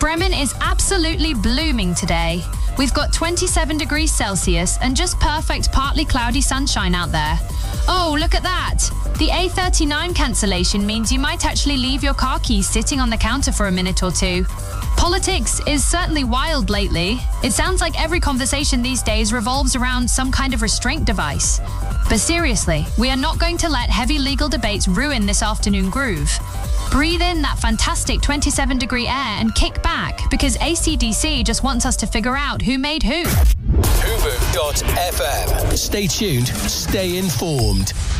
Bremen is absolutely blooming today. We've got 27 degrees Celsius and just perfect partly cloudy sunshine out there. Oh, look at that! The A39 cancellation means you might actually leave your car keys sitting on the counter for a minute or two. Politics is certainly wild lately. It sounds like every conversation these days revolves around some kind of restraint device. But seriously, we are not going to let heavy legal debates ruin this afternoon groove. Breathe in that fantastic 27-degree air and kick back, because AC/DC just wants us to figure out who made who. Hoover.fm. Stay tuned, stay informed.